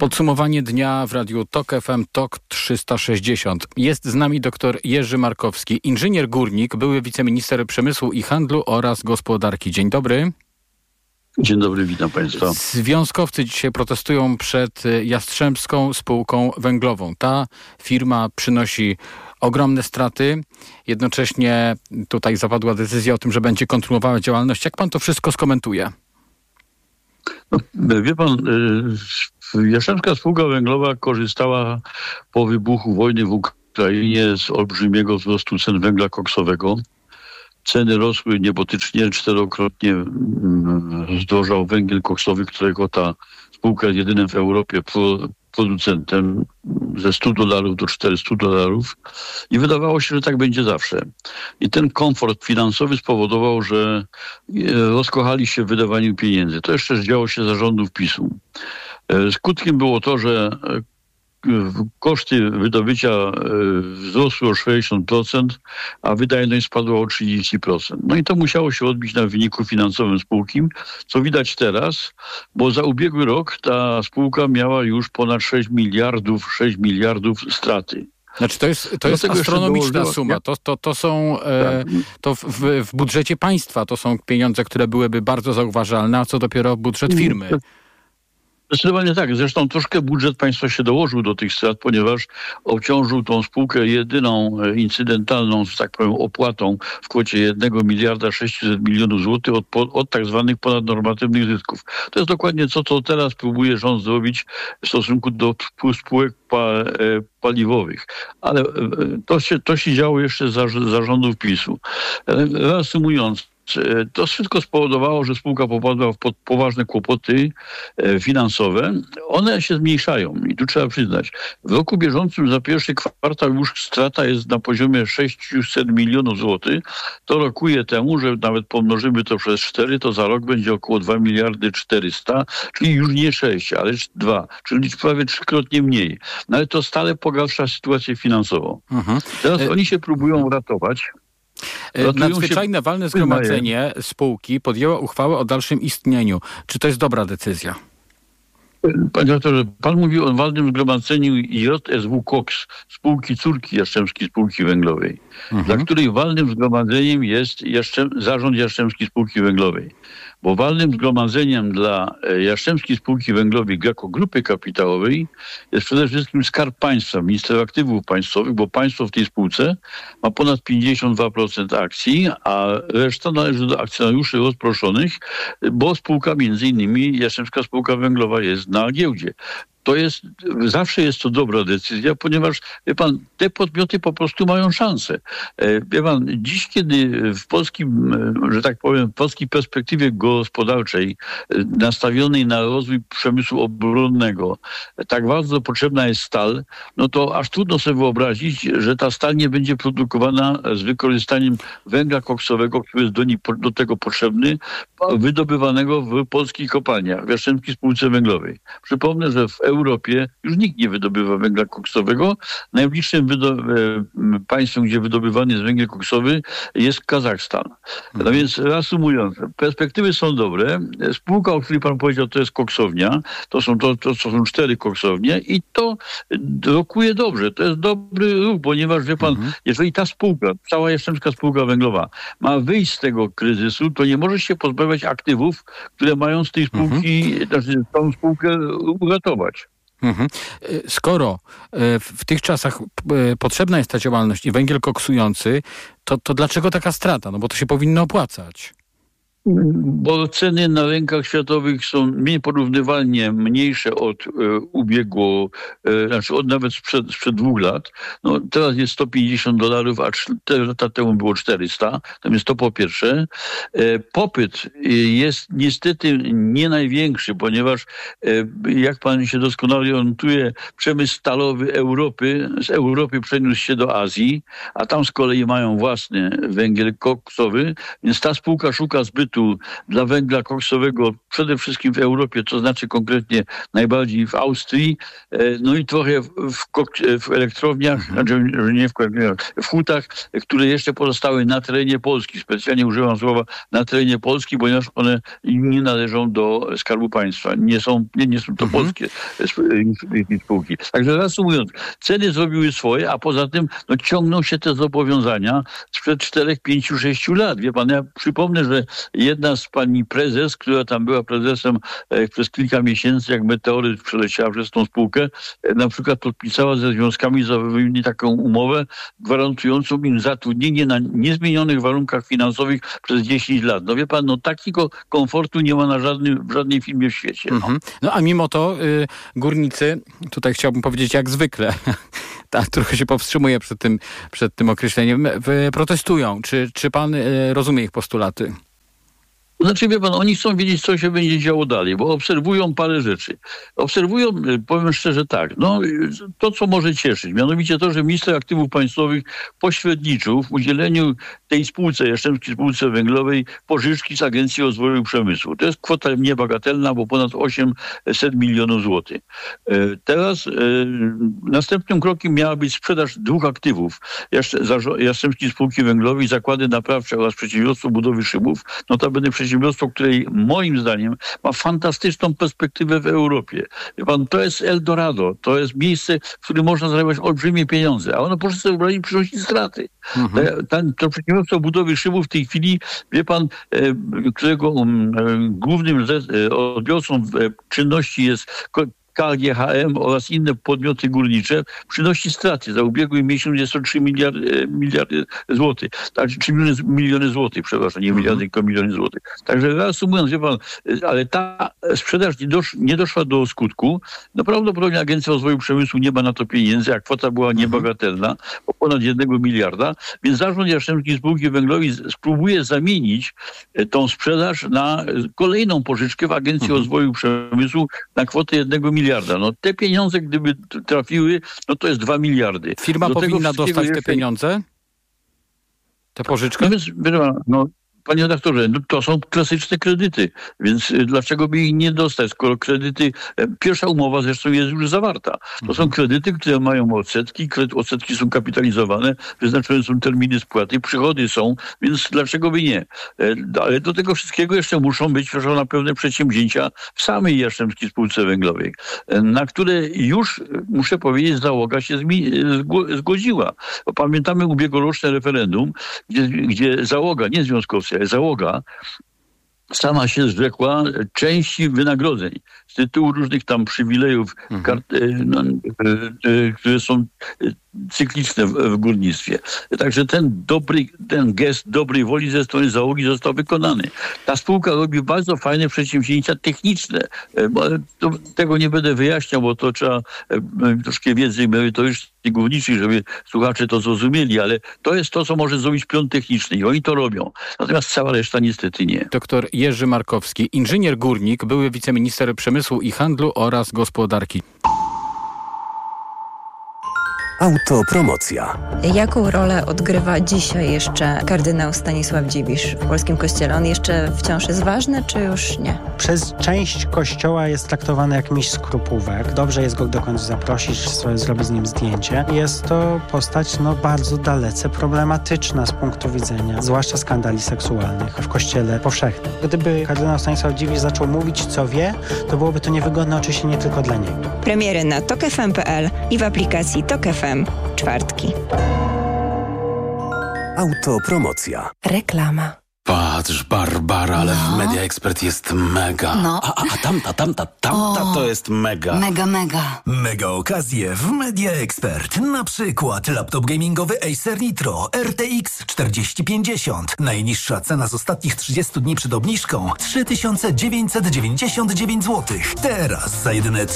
Podsumowanie dnia w Radiu TOK FM, TOK 360. Jest z nami dr Jerzy Markowski, inżynier górnik, były wiceminister przemysłu i handlu oraz gospodarki. Dzień dobry. Dzień dobry, witam Państwa. Związkowcy dzisiaj protestują przed Jastrzębską Spółką Węglową. Ta firma przynosi ogromne straty. Jednocześnie tutaj zapadła decyzja o tym, że będzie kontynuowała działalność. Jak pan to wszystko skomentuje? No, wie pan, Jastrzębska Spółka Węglowa korzystała po wybuchu wojny w Ukrainie z olbrzymiego wzrostu cen węgla koksowego. Ceny rosły niebotycznie, 4-krotnie zdrożał węgiel koksowy, którego ta spółka jest jedynym w Europie producentem, ze $100 do $400 i wydawało się, że tak będzie zawsze. I ten komfort finansowy spowodował, że rozkochali się w wydawaniu pieniędzy. To jeszcze działo się za rządów PiS-u. Skutkiem było to, że koszty wydobycia wzrosły o 60%, a wydajność spadła o 30%. No i to musiało się odbić na wyniku finansowym spółki, co widać teraz, bo za ubiegły rok ta spółka miała już ponad 6 miliardów straty. Znaczy to jest astronomiczna suma. To są w budżecie państwa to są pieniądze, które byłyby bardzo zauważalne, a co dopiero budżet firmy. Zdecydowanie tak. Zresztą troszkę budżet państwa się dołożył do tych strat, ponieważ obciążył tą spółkę jedyną incydentalną, że tak powiem, opłatą w kwocie 1,6 mld złotych od tak zwanych ponadnormatywnych zysków. To jest dokładnie co teraz próbuje rząd zrobić w stosunku do spółek paliwowych. Ale to się działo jeszcze za rządów PiS-u. Reasumując, to wszystko spowodowało, że spółka popadła w poważne kłopoty finansowe. One się zmniejszają i tu trzeba przyznać. W roku bieżącym za pierwszy kwartał już strata jest na poziomie 600 milionów złotych. To rokuje temu, że nawet pomnożymy to przez 4, to za rok będzie około 2 miliardy 400, czyli już nie 6, ale 2, czyli prawie 3-krotnie mniej. No ale to stale pogarsza sytuację finansową. Teraz oni się próbują ratować. Nadzwyczajne walne zgromadzenie spółki podjęło uchwałę o dalszym istnieniu. Czy to jest dobra decyzja? Panie doktorze, pan mówi o walnym zgromadzeniu JSW Koks, spółki córki Jastrzębskiej Spółki Węglowej, dla której walnym zgromadzeniem jest zarząd Jastrzębskiej Spółki Węglowej. Bo walnym zgromadzeniem dla Jastrzębskiej Spółki Węglowej jako grupy kapitałowej jest przede wszystkim Skarb Państwa, Minister Aktywów Państwowych, bo państwo w tej spółce ma ponad 52% akcji, a reszta należy do akcjonariuszy rozproszonych, bo spółka między innymi Jastrzębska Spółka Węglowa jest na giełdzie. Zawsze jest to dobra decyzja, ponieważ, wie pan, te podmioty po prostu mają szansę. Wie pan, dziś, kiedy w polskim, że tak powiem, w polskiej perspektywie gospodarczej nastawionej na rozwój przemysłu obronnego tak bardzo potrzebna jest stal, no to aż trudno sobie wyobrazić, że ta stal nie będzie produkowana z wykorzystaniem węgla koksowego, który jest do tego potrzebny, wydobywanego w polskich kopalniach, w Jastrzębskiej Spółce Węglowej. Przypomnę, że w Europie już nikt nie wydobywa węgla koksowego. Najbliższym państwem, gdzie wydobywany jest węgiel koksowy, jest Kazachstan. No więc reasumując, perspektywy są dobre. Spółka, o której pan powiedział, to jest koksownia. To są 4 koksownie i to rokuje dobrze. To jest dobry ruch, ponieważ wie pan, jeżeli ta spółka, cała Jastrzębska Spółka Węglowa ma wyjść z tego kryzysu, to nie może się pozbawiać aktywów, które mają z tej spółki, tą spółkę uratować. Skoro w tych czasach potrzebna jest ta działalność i węgiel koksujący, to dlaczego taka strata? No bo to się powinno opłacać. Bo ceny na rynkach światowych są nieporównywalnie mniejsze od nawet sprzed 2 lat. No, teraz jest $150, a 4 lata temu było 400. Natomiast to po pierwsze. Popyt jest niestety nie największy, ponieważ jak pan się doskonale orientuje, przemysł stalowy z Europy przeniósł się do Azji, a tam z kolei mają własny węgiel koksowy, więc ta spółka szuka zbytu konfortu dla węgla koksowego przede wszystkim w Europie, to znaczy konkretnie najbardziej w Austrii, no i trochę w elektrowniach, znaczy nie w hutach, które jeszcze pozostały na terenie Polski. Specjalnie używam słowa na terenie Polski, ponieważ one nie należą do Skarbu Państwa. Nie są to polskie spółki. Także reasumując, ceny zrobiły swoje, a poza tym ciągną się te zobowiązania sprzed 4, 5, 6 lat. Wie pan, ja przypomnę, że jedna z pani prezes, która tam była prezesem przez kilka miesięcy, jak meteoryt przeleciała przez tą spółkę, na przykład podpisała ze związkami zawodowymi taką umowę gwarantującą im zatrudnienie na niezmienionych warunkach finansowych przez 10 lat. No wie pan, takiego komfortu nie ma w żadnej firmie w świecie. No a mimo to górnicy, tutaj chciałbym powiedzieć jak zwykle, tak, trochę się powstrzymuję przed tym określeniem, protestują. Czy pan rozumie ich postulaty? Znaczy, wie pan, oni chcą wiedzieć, co się będzie działo dalej, bo obserwują parę rzeczy. Obserwują, powiem szczerze tak, to, co może cieszyć, mianowicie to, że minister aktywów państwowych pośredniczył w udzieleniu tej spółce, Jastrzębskiej Spółce Węglowej, pożyczki z Agencji Rozwoju Przemysłu. To jest kwota niebagatelna, bo ponad 800 milionów złotych. Teraz następnym krokiem miała być sprzedaż 2 aktywów Jastrzębskiej Spółki Węglowej, zakłady naprawcze oraz przedsiębiorstwo budowy szybów. Notabene przedsiębiorstwo, które moim zdaniem ma fantastyczną perspektywę w Europie. Wie pan, to jest Eldorado, to jest miejsce, w którym można zarabiać olbrzymie pieniądze, a ono proszę sobie wyobrazić, przynosi straty. To przedsiębiorstwo budowy szybów w tej chwili, wie pan, którego głównym odbiorcą czynności jest KGHM oraz inne podmioty górnicze, przynosi straty. Za ubiegły miesiąc jest to 3 miliardy złotych. Znaczy 3 miliony złotych, przepraszam, nie miliardy, tylko miliony złotych. Także reasumując, wie pan, ale ta sprzedaż nie doszła do skutku. No prawdopodobnie Agencja Rozwoju Przemysłu nie ma na to pieniędzy, a kwota była niebagatelna, o ponad 1 miliarda, więc zarząd Jastrzębskiej Spółki Węglowej spróbuje zamienić tą sprzedaż na kolejną pożyczkę w Agencji Rozwoju Przemysłu na kwotę 1 miliarda. Te pieniądze, gdyby trafiły, to jest 2 miliardy. Firma powinna dostać te pieniądze? Tę pożyczkę? Panie redaktorze, to są klasyczne kredyty, więc dlaczego by ich nie dostać, skoro kredyty, pierwsza umowa zresztą jest już zawarta. To są kredyty, które mają odsetki, odsetki są kapitalizowane, wyznaczone są terminy spłaty, przychody są, więc dlaczego by nie? Ale do tego wszystkiego jeszcze muszą być na pewne przedsięwzięcia w samej Jastrzębskiej Spółce Węglowej, na które już, muszę powiedzieć, załoga się zgodziła. Pamiętamy ubiegłoroczne referendum, gdzie załoga, nie związkowcy, ale załoga sama się zrzekła części wynagrodzeń z tytułu różnych tam przywilejów, które są cykliczne w górnictwie. Także ten gest dobrej woli ze strony załogi został wykonany. Ta spółka robi bardzo fajne przedsięwzięcia techniczne. Tego nie będę wyjaśniał, bo to trzeba troszkę wiedzy merytorycznej, górniczej, żeby słuchacze to zrozumieli, ale to jest to, co może zrobić pion techniczny i oni to robią. Natomiast cała reszta niestety nie. Dr Jerzy Markowski, inżynier górnik, były wiceminister przemysłu i handlu oraz gospodarki. Autopromocja. Jaką rolę odgrywa dzisiaj jeszcze kardynał Stanisław Dziwisz w polskim kościele? On jeszcze wciąż jest ważny, czy już nie? Przez część kościoła jest traktowany jak mistrz skrupówek. Dobrze jest go do końca zaprosić, zrobić z nim zdjęcie. Jest to postać bardzo dalece problematyczna z punktu widzenia, zwłaszcza skandali seksualnych w kościele powszechnym. Gdyby kardynał Stanisław Dziwisz zaczął mówić, co wie, to byłoby to niewygodne oczywiście nie tylko dla niego. Premiery na tokfm.pl i w aplikacji Tok FM. Czwartki. Autopromocja. Reklama. Patrz, Barbara, ale w Media Expert jest mega. A tamta to jest mega. Mega. Mega okazje w Media Expert. Na przykład laptop gamingowy Acer Nitro RTX 4050. Najniższa cena z ostatnich 30 dni przed obniżką 3999 zł. Teraz za jedyne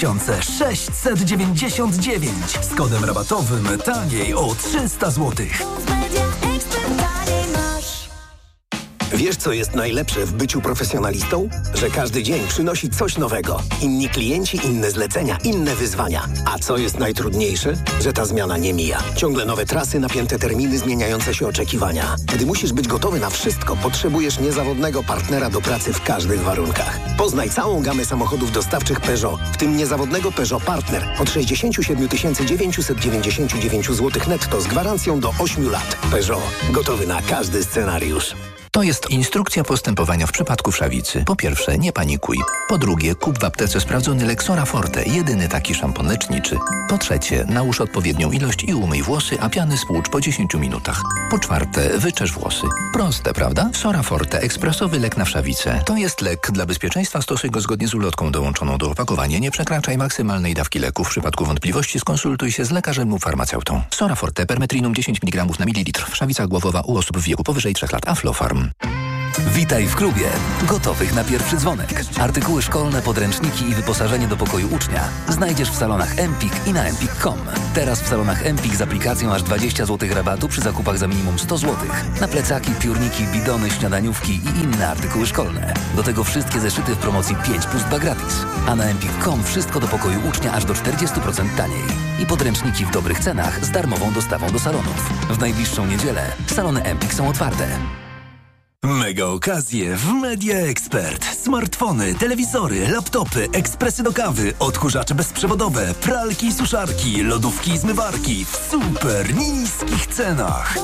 3699. Z kodem rabatowym taniej o 300 zł. Wiesz, co jest najlepsze w byciu profesjonalistą? Że każdy dzień przynosi coś nowego. Inni klienci, inne zlecenia, inne wyzwania. A co jest najtrudniejsze? Że ta zmiana nie mija. Ciągle nowe trasy, napięte terminy, zmieniające się oczekiwania. Gdy musisz być gotowy na wszystko, potrzebujesz niezawodnego partnera do pracy w każdych warunkach. Poznaj całą gamę samochodów dostawczych Peugeot, w tym niezawodnego Peugeot Partner od 67 999 zł netto z gwarancją do 8 lat. Peugeot. Gotowy na każdy scenariusz. To jest instrukcja postępowania w przypadku wszawicy. Po pierwsze, nie panikuj. Po drugie, kup w aptece sprawdzony Lexora Forte, jedyny taki szampon leczniczy. Po trzecie, nałóż odpowiednią ilość i umyj włosy, a piany spłucz po 10 minutach. Po czwarte, wyczesz włosy. Proste, prawda? Sora Forte, ekspresowy lek na wszawicę. To jest lek. Dla bezpieczeństwa stosuj go zgodnie z ulotką dołączoną do opakowania. Nie przekraczaj maksymalnej dawki leku. W przypadku wątpliwości skonsultuj się z lekarzem lub farmaceutą. Sora Forte, permetrinum 10 mg na mililitr. Wszawica głowowa u osób w wieku powyżej 3 lat. Aflofarm. Witaj w klubie. Gotowych na pierwszy dzwonek. Artykuły szkolne, podręczniki i wyposażenie do pokoju ucznia znajdziesz w salonach Empik i na empik.com. Teraz w salonach Empik z aplikacją aż 20 zł rabatu przy zakupach za minimum 100 zł. Na plecaki, piórniki, bidony, śniadaniówki i inne artykuły szkolne. Do tego wszystkie zeszyty w promocji 5+2 gratis. A na empik.com wszystko do pokoju ucznia aż do 40% taniej. I podręczniki w dobrych cenach z darmową dostawą do salonów. W najbliższą niedzielę salony Empik są otwarte. Mega okazje w Media Expert. Smartfony, telewizory, laptopy, ekspresy do kawy, odkurzacze bezprzewodowe, pralki i suszarki, lodówki i zmywarki w super niskich cenach.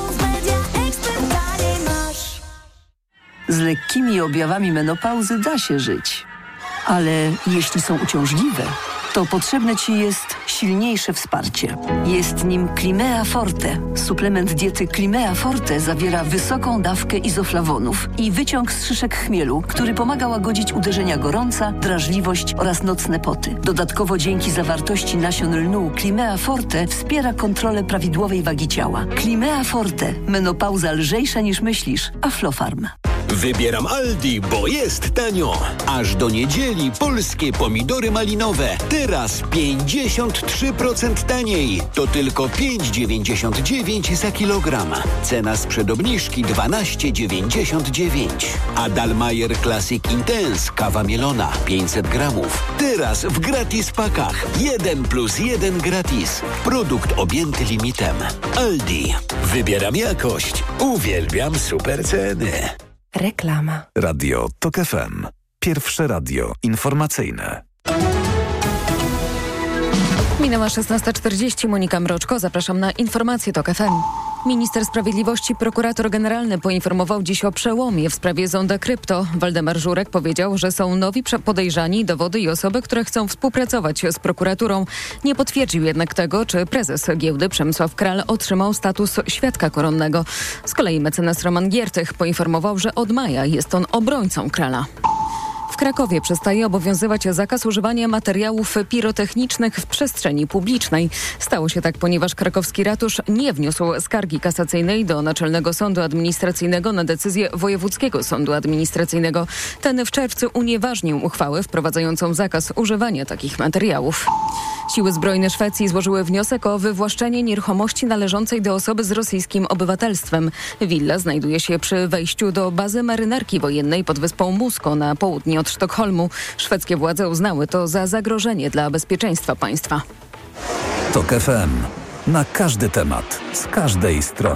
Z lekkimi objawami menopauzy da się żyć. Ale jeśli są uciążliwe, to potrzebne Ci jest silniejsze wsparcie. Jest nim Climea Forte. Suplement diety Climea Forte zawiera wysoką dawkę izoflawonów i wyciąg z szyszek chmielu, który pomaga łagodzić uderzenia gorąca, drażliwość oraz nocne poty. Dodatkowo dzięki zawartości nasion lnu Climea Forte wspiera kontrolę prawidłowej wagi ciała. Climea Forte. Menopauza lżejsza niż myślisz. Aflofarm. Wybieram Aldi, bo jest tanio. Aż do niedzieli polskie pomidory malinowe. Teraz 53% taniej. To tylko 5,99 za kilogram. Cena sprzed obniżki 12,99. A Dalmayer Classic Intense kawa mielona 500 gramów. Teraz w gratis pakach. 1+1 gratis. Produkt objęty limitem. Aldi. Wybieram jakość. Uwielbiam super ceny. Reklama. Radio TOK FM. Pierwsze radio informacyjne. Minęła 16:40. Monika Mroczko. Zapraszam na informacje TOK FM. Minister Sprawiedliwości, prokurator generalny poinformował dziś o przełomie w sprawie zonda krypto. Waldemar Żurek powiedział, że są nowi podejrzani, dowody i osoby, które chcą współpracować z prokuraturą. Nie potwierdził jednak tego, czy prezes giełdy Przemysław Kral otrzymał status świadka koronnego. Z kolei mecenas Roman Giertych poinformował, że od maja jest on obrońcą Krala. W Krakowie przestaje obowiązywać zakaz używania materiałów pirotechnicznych w przestrzeni publicznej. Stało się tak, ponieważ krakowski ratusz nie wniósł skargi kasacyjnej do Naczelnego Sądu Administracyjnego na decyzję Wojewódzkiego Sądu Administracyjnego. Ten w czerwcu unieważnił uchwałę wprowadzającą zakaz używania takich materiałów. Siły zbrojne Szwecji złożyły wniosek o wywłaszczenie nieruchomości należącej do osoby z rosyjskim obywatelstwem. Willa znajduje się przy wejściu do bazy marynarki wojennej pod wyspą Musko na południe od Sztokholmu. Szwedzkie władze uznały to za zagrożenie dla bezpieczeństwa państwa. TOK FM. Na każdy temat, z każdej strony.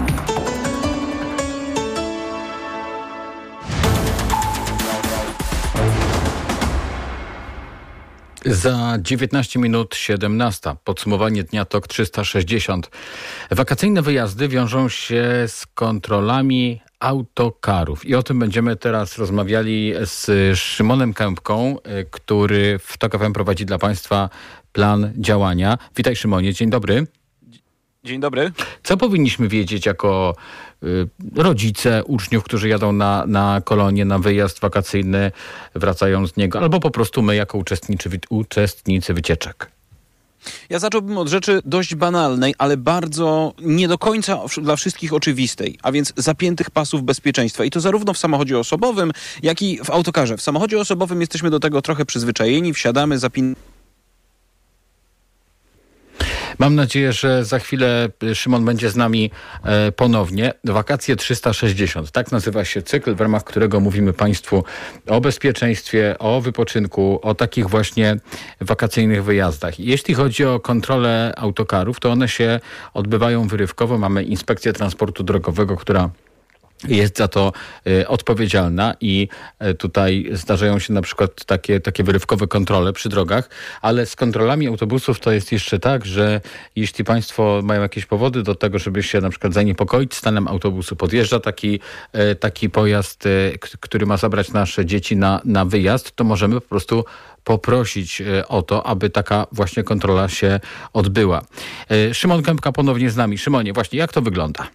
Za 19 minut 17. Podsumowanie dnia TOK 360. Wakacyjne wyjazdy wiążą się z kontrolami autokarów. I o tym będziemy teraz rozmawiali z Szymonem Kępką, który w TOK FM prowadzi dla Państwa plan działania. Witaj, Szymonie, dzień dobry. Dzień dobry. Co powinniśmy wiedzieć jako rodzice uczniów, którzy jadą na kolonie, na wyjazd wakacyjny, wracają z niego, albo po prostu my jako uczestnicy wycieczek? Ja zacząłbym od rzeczy dość banalnej, ale bardzo nie do końca dla wszystkich oczywistej, a więc zapiętych pasów bezpieczeństwa. I to zarówno w samochodzie osobowym, jak i w autokarze. W samochodzie osobowym jesteśmy do tego trochę przyzwyczajeni, wsiadamy, Mam nadzieję, że za chwilę Szymon będzie z nami ponownie. Wakacje 360. Tak nazywa się cykl, w ramach którego mówimy Państwu o bezpieczeństwie, o wypoczynku, o takich właśnie wakacyjnych wyjazdach. Jeśli chodzi o kontrolę autokarów, to one się odbywają wyrywkowo. Mamy Inspekcję Transportu Drogowego, która jest za to odpowiedzialna i tutaj zdarzają się na przykład takie wyrywkowe kontrole przy drogach, ale z kontrolami autobusów to jest jeszcze tak, że jeśli Państwo mają jakieś powody do tego, żeby się na przykład zaniepokoić stanem autobusu, podjeżdża taki pojazd, który ma zabrać nasze dzieci na wyjazd, to możemy po prostu poprosić o to, aby taka właśnie kontrola się odbyła. Szymon Kępka ponownie z nami. Szymonie, właśnie jak to wygląda?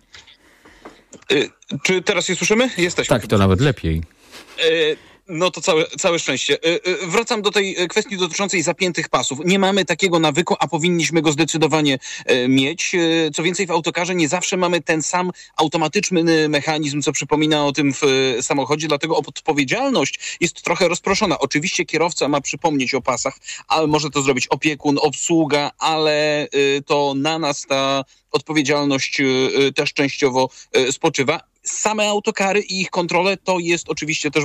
Czy teraz je słyszymy? Jesteśmy. Tak, to nawet lepiej. No to całe szczęście. Wracam do tej kwestii dotyczącej zapiętych pasów. Nie mamy takiego nawyku, a powinniśmy go zdecydowanie mieć. Co więcej, w autokarze nie zawsze mamy ten sam automatyczny mechanizm, co przypomina o tym w samochodzie, dlatego odpowiedzialność jest trochę rozproszona. Oczywiście kierowca ma przypomnieć o pasach, ale może to zrobić opiekun, obsługa, ale to na nas ta odpowiedzialność też częściowo spoczywa. Same autokary i ich kontrole to jest oczywiście też